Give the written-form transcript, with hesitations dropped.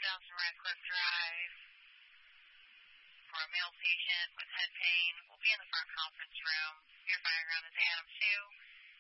Radcliffe Drive for a male patient with head pain. We'll be in the front conference room. Your fire ground is Adam 2.